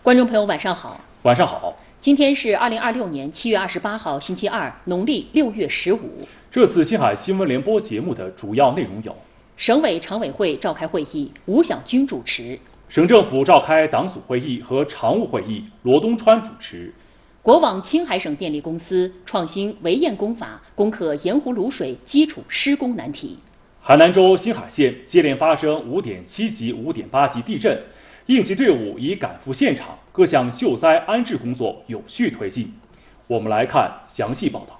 观众朋友，晚上好。 晚上好。 今天是2026年7月28号，星期二，农历6月15。 这次青海新闻联播节目的主要内容有： 省委常委会召开会议，吴晓军主持； 省政府召开党组会议和常务会议，罗东川主持； 国网青海省电力公司创新围堰工法，攻克盐湖卤水基础施工难题； 海南州新海县接连发生5.7级、5.8级地震，应急队伍已赶赴现场，各项救灾安置工作有序推进。我们来看详细报道。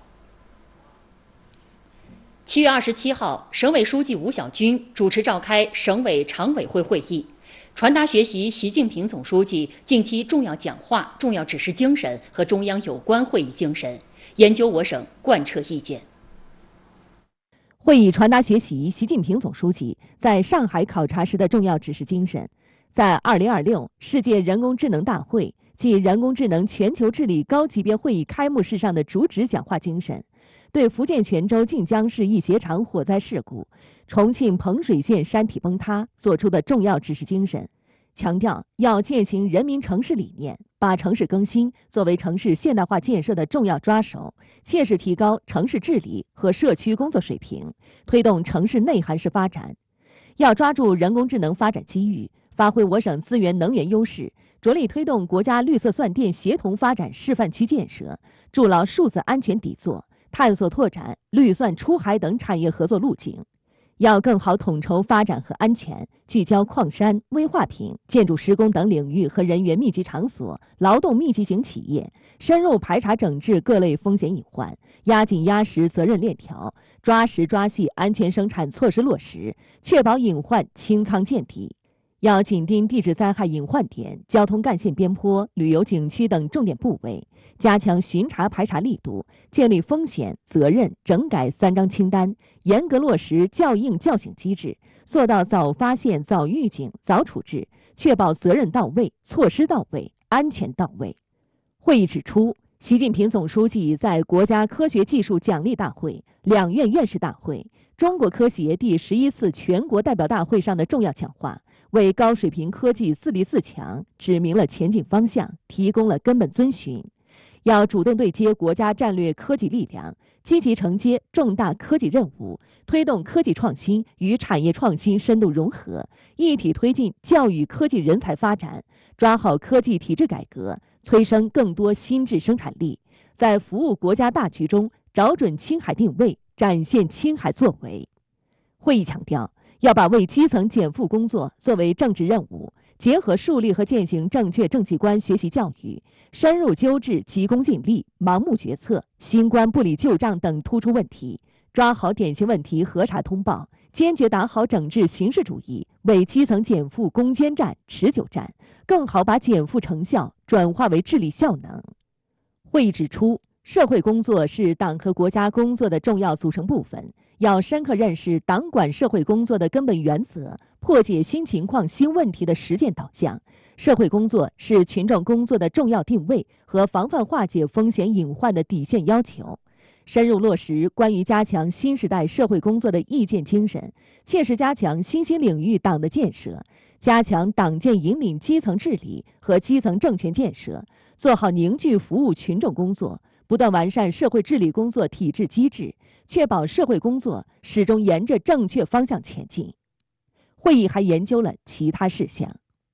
7月27号，省委书记吴晓军主持召开省委常委会会议，传达学习习近平总书记近期重要讲话、重要指示精神和中央有关会议精神，研究我省贯彻意见。 会议传达学习习近平总书记在上海考察时的重要指示精神，在2026世界人工智能大会暨人工智能全球治理高级别会议开幕式上的主旨讲话精神，对福建泉州晋江市一鞋厂火灾事故、重庆彭水县山体崩塌作出的重要指示精神，强调要践行人民城市理念，把城市更新作为城市现代化建设的重要抓手，切实提高城市治理和社区工作水平，推动城市内涵式发展。要抓住人工智能发展机遇，发挥我省资源能源优势，着力推动国家绿色算电协同发展示范区建设，筑牢数字安全底座，探索拓展绿算出海等产业合作路径。要更好统筹发展和安全，聚焦矿山、危化品、建筑施工等领域和人员密集场所、劳动密集型企业，深入排查整治各类风险隐患，压紧压实责任链条，抓实抓细安全生产措施落实，确保隐患清仓见底。要紧盯地质灾害隐患点、交通干线边坡、旅游景区等重点部位，加强巡查排查力度，建立风险、责任、整改3张清单，严格落实校应校醒机制，做到早发现、早预警、早处置，确保责任到位、措施到位、安全到位。会议指出，习近平总书记在国家科学技术奖励大会、两院院士大会、中国科协第11次全国代表大会上的重要讲话，为高水平科技自立自强指明了前进方向，提供了根本遵循。要主动对接国家战略科技力量，积极承接重大科技任务，推动科技创新与产业创新深度融合，一体推进教育科技人才发展，抓好科技体制改革，催生更多新质生产力，在服务国家大局中找准青海定位，展现青海作为。会议强调，要把为基层减负工作作为政治任务，结合树立和践行正确政绩观学习教育，深入纠治急功近利、盲目决策、新官不理旧账等突出问题，抓好典型问题核查通报，坚决打好整治形式主义，为基层减负攻坚战、持久战，更好把减负成效转化为治理效能。会议指出，社会工作是党和国家工作的重要组成部分，要深刻认识党管社会工作的根本原则，破解新情况新问题的实践导向。社会工作是群众工作的重要定位和防范化解风险隐患的底线要求。深入落实关于加强新时代社会工作的意见精神，切实加强新兴领域党的建设，加强党建引领基层治理和基层政权建设，做好凝聚服务群众工作，不断完善社会治理工作体制机制，确保社会工作始终沿着正确方向前进。会议还研究了其他事项。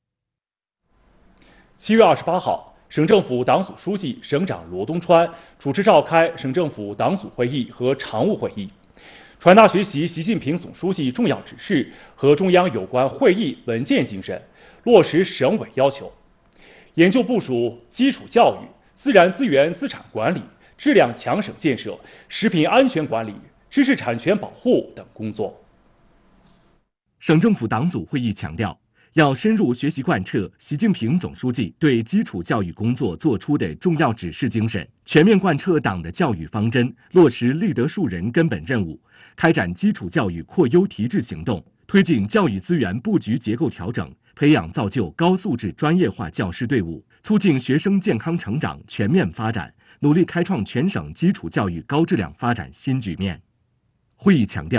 7月28号，省政府党组书记、省长罗东川主持召开省政府党组会议和常务会议，传达学习习近平总书记重要指示和中央有关会议文件精神，落实省委要求，研究部署基础教育、自然资源资产管理、质量强省建设、食品安全管理、知识产权保护等工作。 省政府党组会议强调，要深入学习贯彻习近平总书记对基础教育工作作出的重要指示精神，全面贯彻党的教育方针，落实立德树人根本任务，开展基础教育扩优提质行动，推进教育资源布局结构调整，培养造就高素质专业化教师队伍，促进学生健康成长全面发展，努力开创全省基础教育高质量发展新局面。会议强调，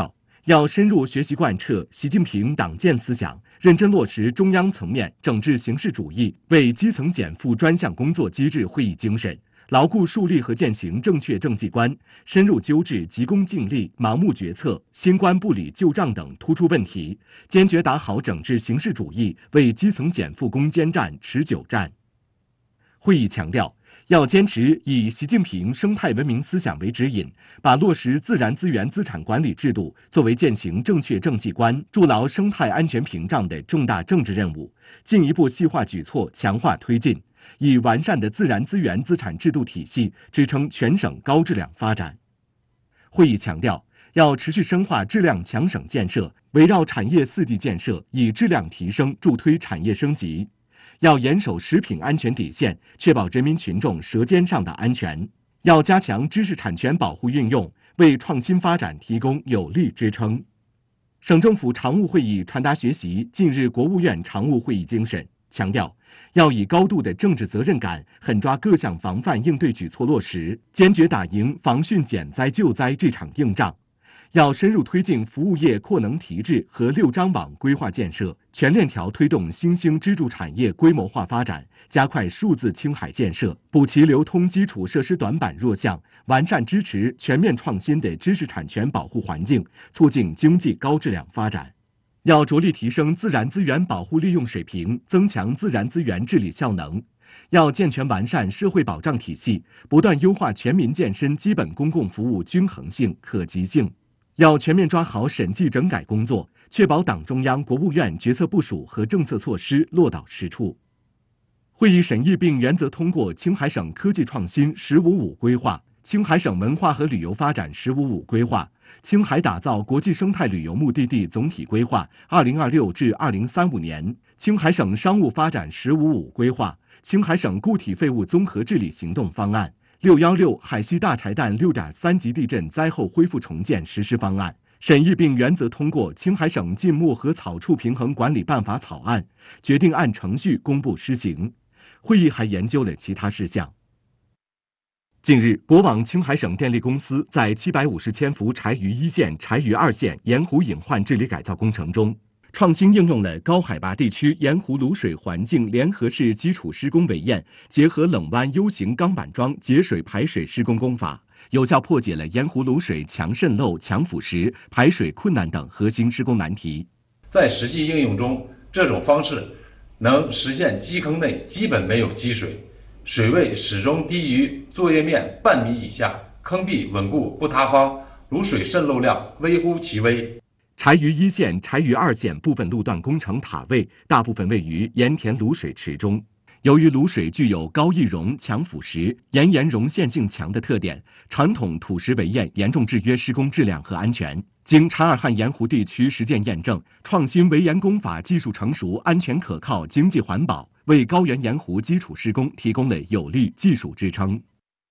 要深入学习贯彻习近平党建思想，认真落实中央层面整治形式主义为基层减负专项工作机制会议精神，牢固树立和践行正确政绩观，深入纠治急功近利、盲目决策、新官不理旧账等突出问题，坚决打好整治形式主义为基层减负攻坚战持久战。会议强调，要坚持以习近平生态文明思想为指引，把落实自然资源资产管理制度作为践行正确政绩观、筑牢生态安全屏障的重大政治任务，进一步细化举措，强化推进，以完善的自然资源资产制度体系支撑全省高质量发展。会议强调，要持续深化质量强省建设，围绕产业4D建设，以质量提升助推产业升级。要严守食品安全底线，确保人民群众舌尖上的安全。要加强知识产权保护运用，为创新发展提供有力支撑。省政府常务会议传达学习近日国务院常务会议精神，强调要以高度的政治责任感，狠抓各项防范应对举措落实，坚决打赢防汛减灾救灾这场硬仗。要深入推进服务业扩能提质和6张网规划建设，全链条推动新兴支柱产业规模化发展，加快数字青海建设，补齐流通基础设施短板弱项，完善支持全面创新的知识产权保护环境，促进经济高质量发展。要着力提升自然资源保护利用水平，增强自然资源治理效能。要健全完善社会保障体系，不断优化全民健身基本公共服务均衡性、可及性。要全面抓好审计整改工作，确保党中央、国务院决策部署和政策措施落到实处。会议审议并原则通过青海省科技创新“十五五”规划、青海省文化和旅游发展“十五五”规划、青海打造国际生态旅游目的地总体规划（2026至2035年）、青海省商务发展“十五五”规划、青海省固体废物综合治理行动方案、616海西大柴旦6.3级地震灾后恢复重建实施方案，审议并原则通过青海省禁牧和草畜平衡管理办法草案，决定按程序公布施行。会议还研究了其他事项。近日，国网青海省电力公司在750千伏柴余1线、柴余2线盐湖隐患治理改造工程中，创新应用了高海拔地区盐湖卤水环境联合式基础施工围堰结合冷弯 U 型钢板桩节水排水施工工法，有效破解了盐湖卤水强渗漏、强腐蚀、排水困难等核心施工难题。 在实际应用中，这种方式能实现基坑内基本没有积水，水位始终低于作业面半米以下，坑壁稳固不塌方，卤水渗漏量微乎其微。 柴余1线、柴余2线部分路段工程塔位大部分位于盐田卤水池中。由于卤水具有高易溶、强腐蚀、盐溶陷性强的特点，传统土石围堰严重制约施工质量和安全。经察尔汗盐湖地区实践验证，创新围堰工法技术成熟、安全可靠、经济环保，为高原盐湖基础施工提供了有力技术支撑。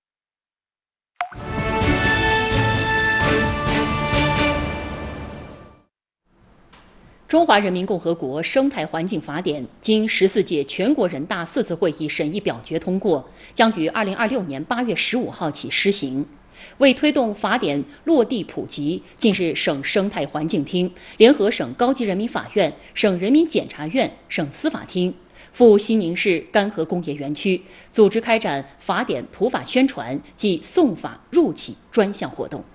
中华人民共和国生态环境法典经14届全国人大4次会议审议表决通过，将于2026年8月15号起施行。为推动法典落地普及，近日省生态环境厅联合省高级人民法院、省人民检察院、省司法厅赴西宁市干河工业园区组织开展法典普法宣传暨送法入企专项活动。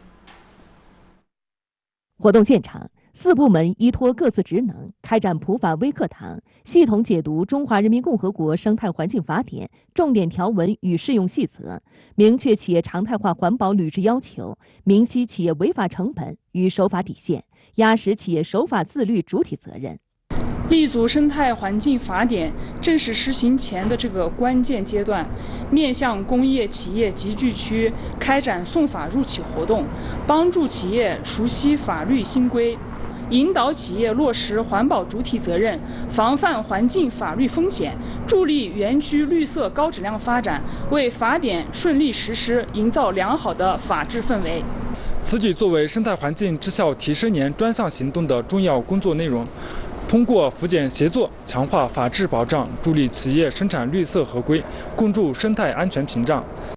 活动现场，4部门依托各自职能，开展普法微课堂，系统解读《中华人民共和国生态环境法典》重点条文与适用细则，明确企业常态化环保履职要求，明晰企业违法成本与守法底线，压实企业守法自律主体责任。 立足生态环境法典正式施行前的这个关键阶段，面向工业企业集聚区开展送法入企活动，帮助企业熟悉法律新规，引导企业落实环保主体责任，防范环境法律风险，助力园区绿色高质量发展，为法典顺利实施营造良好的法治氛围。 此举作为生态环境质效提升年专项行动的重要工作内容，通过福建协作，强化法治保障，助力企业生产绿色合规，共筑生态安全屏障。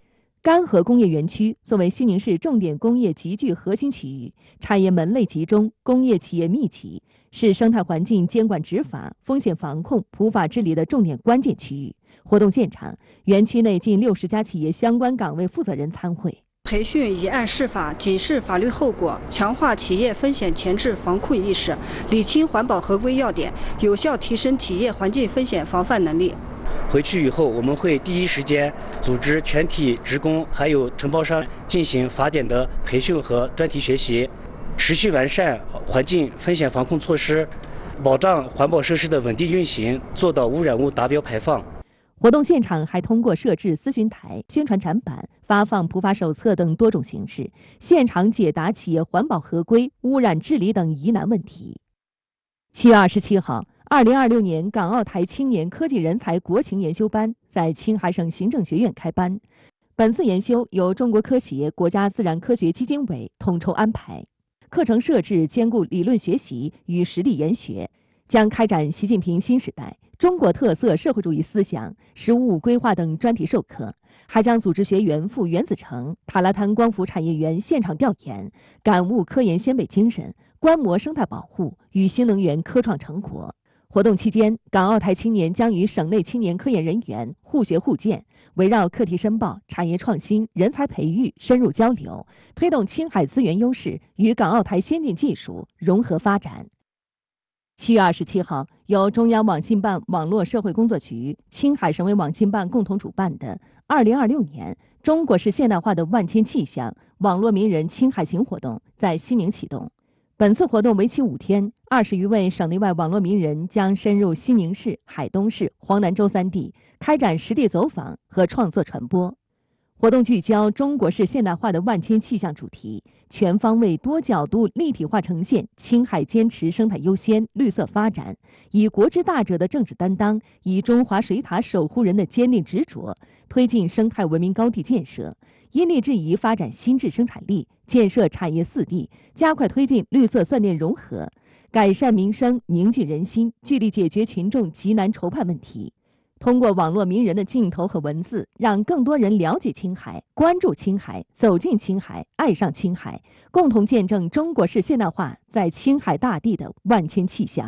干河工业园区作为西宁市重点工业集聚核心区域，产业门类集中，工业企业密集，是生态环境监管执法、风险防控、普法治理的重点关键区域。活动现场，园区内近60家企业相关岗位负责人参会。 培训以案释法，警示法律后果，强化企业风险前置防控意识，理清环保合规要点，有效提升企业环境风险防范能力。 回去以后，我们会第一时间组织全体职工还有承包商进行法典的培训和专题学习，持续完善环境风险防控措施，保障环保设施的稳定运行，做到污染物达标排放。 活动现场还通过设置咨询台、宣传展板、发放普法手册等多种形式，现场解答企业环保合规、污染治理等疑难问题。7月27号，2026年港澳台青年科技人才国情研修班在青海省行政学院开班。本次研修由中国科协国家自然科学基金委统筹安排，课程设置兼顾理论学习与实地研学，将开展习近平新时代、中国特色社会主义思想、“十五五”规划等专题授课，还将组织学员赴原子城、塔拉滩光伏产业园现场调研，感悟科研先辈精神，观摩生态保护与新能源科创成果。活动期间，港澳台青年将与省内青年科研人员互学互鉴，围绕课题申报、产业创新、人才培育深入交流，推动青海资源优势与港澳台先进技术融合发展。7月27号，由中央网信办网络社会工作局、青海省委网信办共同主办的2026年中国式现代化的万千气象网络名人青海行活动在西宁启动。本次活动为期5天，20余位省内外网络名人将深入西宁市、海东市、黄南州3地，开展实地走访和创作传播。活动聚焦中国式现代化的万千气象主题，全方位多角度立体化呈现青海坚持生态优先、绿色发展，以国之大者的政治担当，以中华水塔守护人的坚定执着，推进生态文明高地建设，因地制宜发展新质生产力，建设产业4地，加快推进绿色算电融合，改善民生，凝聚人心，聚力解决群众急难愁盼问题。通过网络名人的镜头和文字，让更多人了解青海、关注青海、走进青海、爱上青海，共同见证中国式现代化在青海大地的万千气象。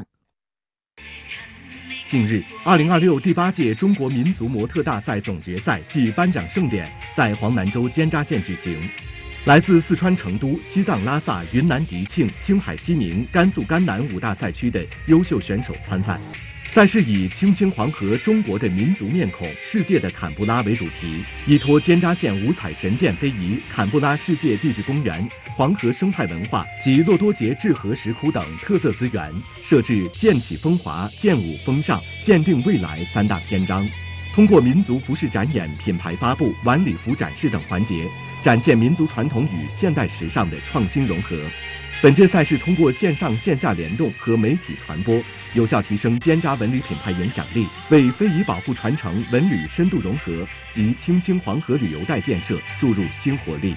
近日，2026第8届中国民族模特大赛总决赛暨颁奖盛典在黄南州监扎县举行。来自四川成都、西藏拉萨、云南迪庆、青海西宁、甘肃甘南5大赛区的优秀选手参赛。赛事以“青青黄河，中国的民族面孔，世界的坎布拉”为主题，依托监扎县五彩神剑非遗、坎布拉世界地质公园、黄河生态文化及骆多节治河石窟等特色资源，设置剑起风华、剑舞风尚、鉴定未来3大篇章。通过民族服饰展演、品牌发布、晚礼服展示等环节，展现民族传统与现代时尚的创新融合。本届赛事通过线上线下联动和媒体传播，有效提升监扎文旅品牌影响力，为非遗保护传承、文旅深度融合及青青黄河旅游带建设注入新活力。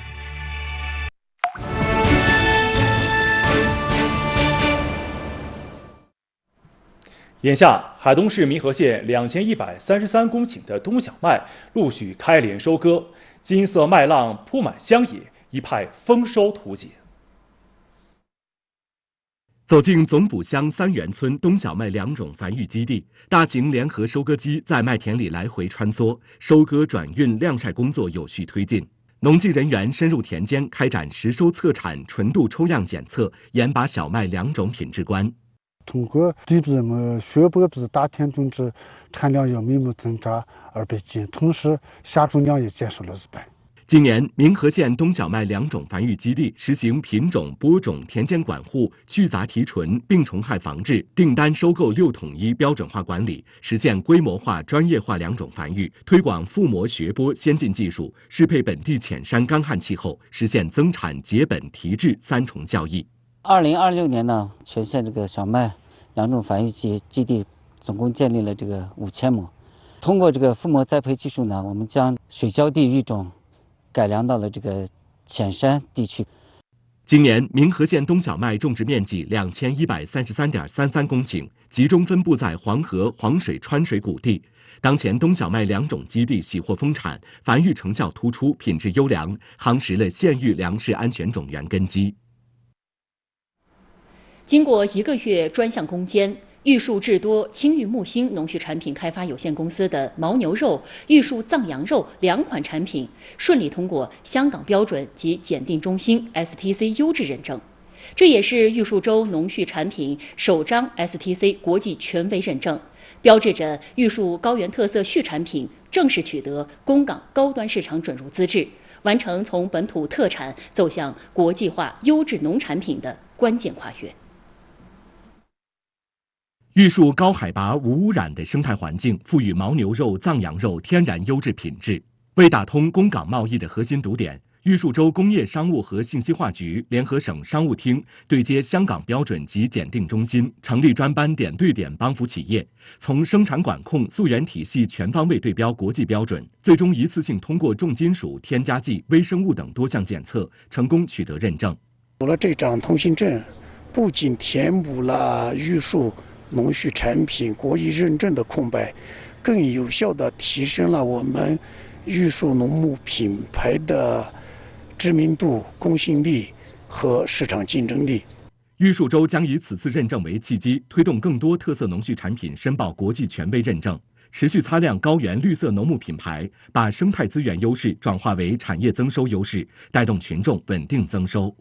眼下，海东市民和县2133公顷的冬小麦陆续开镰收割，金色麦浪铺满乡野，一派丰收图景。 走进总卜乡三元村冬小麦2种繁育基地，大型联合收割机在麦田里来回穿梭，收割、转运、晾晒工作有序推进。农技人员深入田间开展实收测产、纯度抽样检测，严把小麦2种品质关。 通过对比雪白比大田种植产量要明目增长而被禁，同时下种量也减少了100%。 今年，民和县冬小麦2种繁育基地实行品种、播种、田间管护、去杂提纯、病虫害防治、订单收购6统一标准化管理，实现规模化、专业化2种繁育，推广覆膜学播先进技术，适配本地浅山干旱气候，实现增产、结本、提质3重效益。 2026年呢，全县这个小麦2种繁育基地总共建立了这个5000亩。通过这个覆膜栽培技术呢，我们将水浇地育种改良到了这个浅山地区。 今年，民和县冬小麦种植面积2133.33公顷，集中分布在黄河、黄水川水谷地。当前冬小麦2种基地喜获丰产，繁育成效突出，品质优良，夯实了县域粮食安全种源根基。 经过1个月专项攻坚，玉树智多青玉木星农畜产品开发有限公司的牦牛肉、玉树藏羊肉2款产品顺利通过香港标准及检定中心 STC 优质认证，这也是玉树州农畜产品首张 STC 国际权威认证，标志着玉树高原特色畜产品正式取得供港高端市场准入资质，完成从本土特产走向国际化优质农产品的关键跨越。 玉树高海拔无污染的生态环境赋予牦牛肉、藏羊肉天然优质品质。为打通供港贸易的核心堵点，玉树州工业商务和信息化局联合省商务厅对接香港标准及检定中心，成立专班点对点帮扶企业，从生产管控、溯源体系全方位对标国际标准，最终一次性通过重金属、添加剂、微生物等多项检测，成功取得认证。 有了这张通行证，不仅填补了玉树农畜产品国际认证的空白，更有效地提升了我们玉树农牧品牌的知名度、公信力和市场竞争力。 玉树州将以此次认证为契机，推动更多特色农畜产品申报国际权威认证，持续擦亮高原绿色农牧品牌，把生态资源优势转化为产业增收优势，带动群众稳定增收。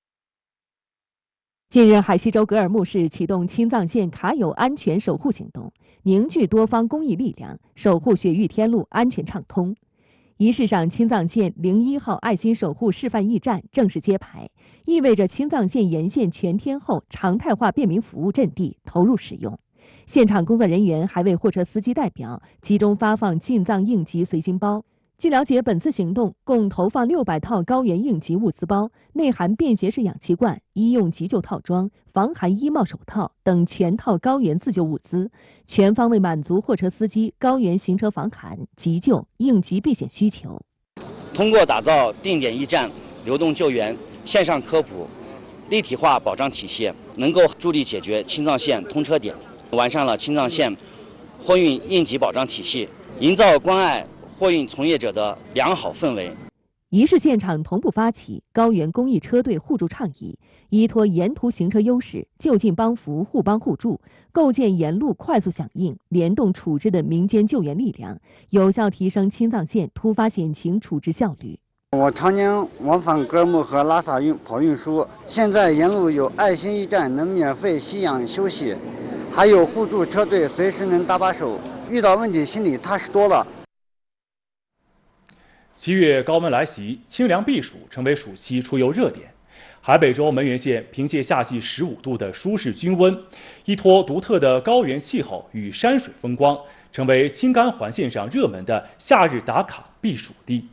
近日，海西州格尔木市启动青藏线卡友安全守护行动，凝聚多方公益力量，守护雪域天路安全畅通。仪式上，青藏线01号爱心守护示范驿站正式揭牌，意味着青藏线沿线全天候常态化便民服务阵地投入使用。现场工作人员还为货车司机代表集中发放进藏应急随行包。据了解，本次行动共投放600套高原应急物资包，内含便携式氧气罐、医用急救套装、防寒衣帽手套等全套高原自救物资，全方位满足货车司机高原行车防寒、急救、应急避险需求。 通过打造定点驿站、流动救援、线上科普、立体化保障体系，能够助力解决青藏线通车点，完善了青藏线货运应急保障体系，营造关爱货运从业者的良好氛围。 仪式现场同步发起高原公益车队互助倡议，依托沿途行车优势，就近帮扶，互帮互助，构建沿路快速响应、联动处置的民间救援力量，有效提升青藏线突发险情处置效率。 我常年往返格尔木和拉萨跑运输，现在沿路有爱心驿站能免费吸氧休息，还有互助车队随时能搭把手，遇到问题心里踏实多了。 7月高温来袭，清凉避暑成为暑期出游热点。海北州门源县凭借夏季15度的舒适均温，依托独特的高原气候与山水风光，成为青甘环线上热门的夏日打卡避暑地。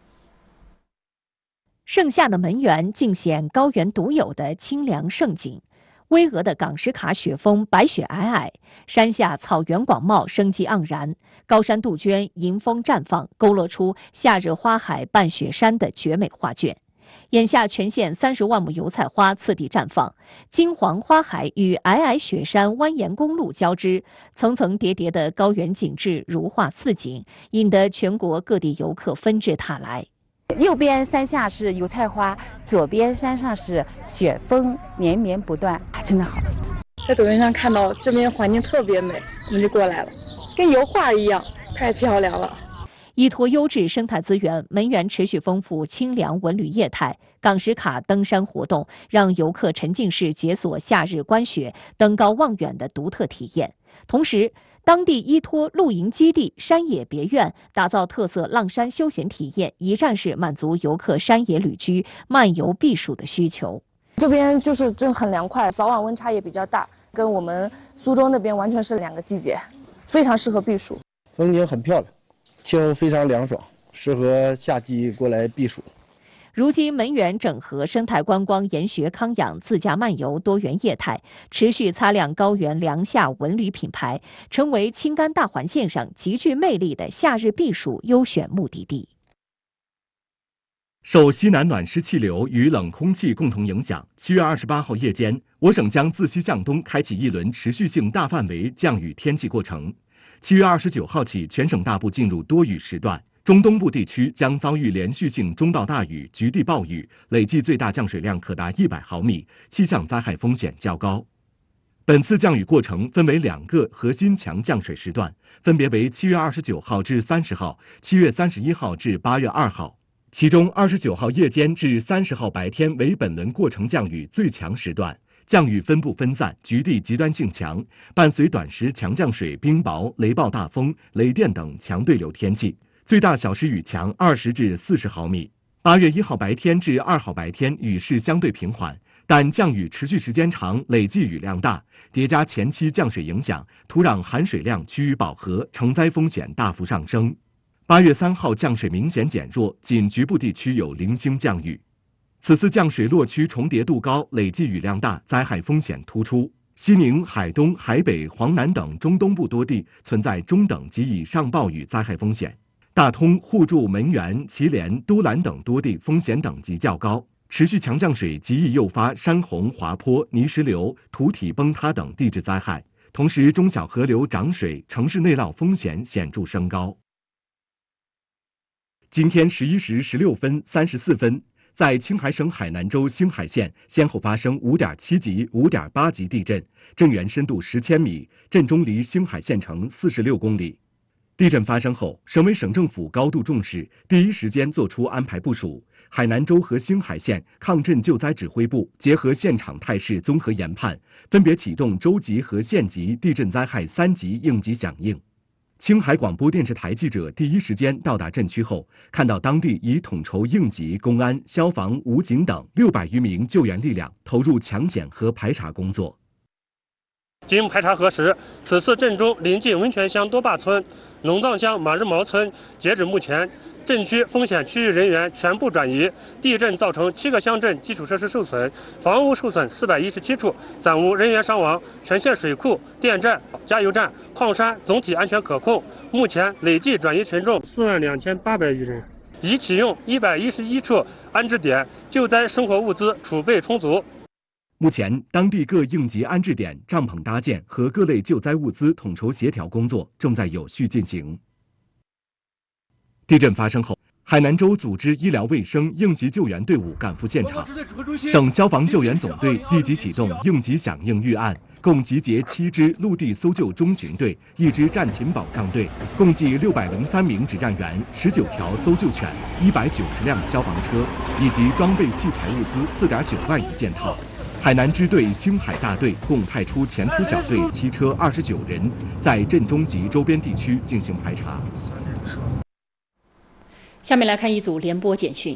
盛夏的门源尽显高原独有的清凉胜景。巍峨的岗石卡雪峰白雪皑皑，山下草原广袤，生机盎然。高山杜鹃迎风绽放，勾勒出夏日花海伴雪山的绝美画卷。眼下全县30万亩油菜花次第绽放，金黄花海与皑皑雪山蜿蜒公路交织，层层叠叠的高原景致如画似景，引得全国各地游客纷至沓来。 右边山下是油菜花，左边山上是雪峰，连绵不断，真的好。 在抖音上看到这边环境特别美，我们就过来了，跟油画一样，太漂亮了。 依托优质生态资源，门源持续丰富清凉文旅业态，岗石卡登山活动让游客沉浸式解锁夏日观雪、登高望远的独特体验。同时，当地依托露营基地、山野别院，打造特色浪山休闲体验，一站式满足游客山野旅居、漫游避暑的需求。 这边就是真很凉快，早晚温差也比较大，跟我们苏州那边完全是2个季节，非常适合避暑。 风景很漂亮，气候非常凉爽，适合夏季过来避暑。 如今，门源整合生态观光、研学康养、自驾漫游多元业态，持续擦亮高原凉夏文旅品牌，成为青甘大环线上极具魅力的夏日避暑优选目的地。 受西南暖湿气流与冷空气共同影响，7月28号夜间，我省将自西向东开启一轮持续性大范围降雨天气过程。7月29号起，全省大部进入多雨时段，中东部地区将遭遇连续性中到大雨、局地暴雨，累计最大降水量可达100毫米，气象灾害风险较高。本次降雨过程分为2个核心强降水时段，分别为7月29号至30号、7月31号至8月2号。其中29号夜间至30号白天为本轮过程降雨最强时段，降雨分布分散，局地极端性强，伴随短时强降水、冰雹、雷暴大风、雷电等强对流天气，最大小时雨强20至40毫米。8月1号白天至2号白天雨势相对平缓，但降雨持续时间长，累计雨量大，叠加前期降水影响，土壤含水量趋于饱和，成灾风险大幅上升。8月3号降水明显减弱，仅局部地区有零星降雨。此次降水落区重叠度高，累计雨量大，灾害风险突出。西宁、海东、海北、黄南等中东部多地存在中等及以上暴雨灾害风险。大通、互助、门源、祁连、都兰等多地风险等级较高。持续强降水极易诱发山洪、滑坡、泥石流、土体崩塌等地质灾害，同时中小河流涨水、城市内涝风险显著升高。今天11时16分34分，在青海省海南州兴海县先后发生5.7级、5.8级地震，震源深度10千米，震中离兴海县城46公里。地震发生后，省委省政府高度重视，第一时间作出安排部署。海南州和兴海县抗震救灾指挥部结合现场态势综合研判，分别启动州级和县级地震灾害3级应急响应。青海广播电视台记者第一时间到达震区后，看到当地已统筹应急、公安、消防、武警等600余名救援力量投入抢险和排查工作。 经排查核实，此次震中临近温泉乡多坝村、龙藏乡马日毛村，截止目前，震区风险区域人员全部转移。地震造成7个乡镇基础设施受损，房屋受损417处，暂无人员伤亡。全县水库、电站、加油站、矿山总体安全可控。目前累计转移群众42800余人，已启用111处安置点，救灾生活物资储备充足。 目前，当地各应急安置点帐篷搭建和各类救灾物资统筹协调工作正在有序进行。地震发生后，海南州组织医疗卫生应急救援队伍赶赴现场，省消防救援总队立即启动应急响应预案，共集结7支陆地搜救中型队、1支战勤保障队，共计603名指战员、19条搜救犬、190辆消防车，以及装备器材物资4.9万余件套。海南支队兴海大队共派出前突小队7车29人，在震中及周边地区进行排查。 下面来看一组联播简讯。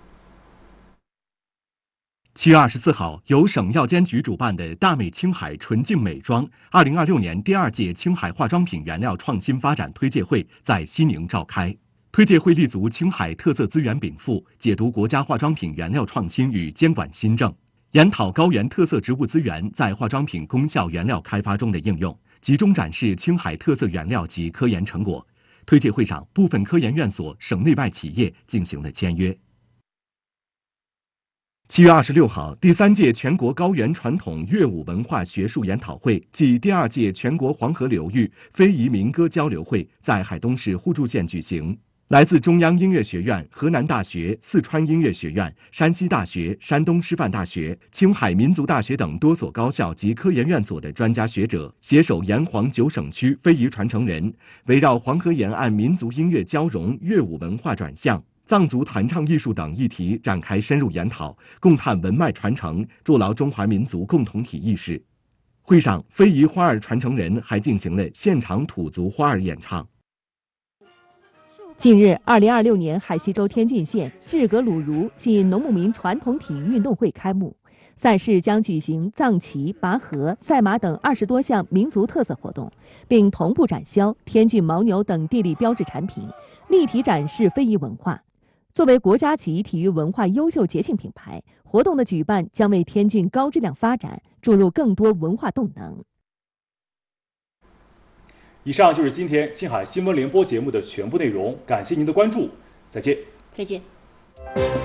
7月24号，由省药监局主办的大美青海纯净美妆2026年第2届青海化妆品原料创新发展推介会在西宁召开。推介会立足青海特色资源禀赋，解读国家化妆品原料创新与监管新政，研讨高原特色植物资源在化妆品功效原料开发中的应用，集中展示青海特色原料及科研成果。推介会上，部分科研院所、省内外企业进行了签约。7月26号，第3届全国高原传统乐舞文化学术研讨会暨第2届全国黄河流域非遗民歌交流会在海东市互助县举行。来自中央音乐学院、河南大学、四川音乐学院、山西大学、山东师范大学、青海民族大学等多所高校及科研院所的专家学者，携手沿黄9省区非遗传承人，围绕黄河沿岸民族音乐交融、乐舞文化转向、藏族弹唱艺术等议题展开深入研讨，共探文脉传承，筑牢中华民族共同体意识。会上，非遗花儿传承人还进行了现场土族花儿演唱。 近日，2026年海西州天峻县志格鲁如暨农牧民传统体育运动会开幕，赛事将举行藏旗、拔河、赛马等20多项民族特色活动，并同步展销天峻牦牛等地理标志产品，立体展示非遗文化。作为国家级体育文化优秀节庆品牌，活动的举办将为天峻高质量发展注入更多文化动能。 以上就是今天青海新闻联播节目的全部内容，感谢您的关注，再见。 再见。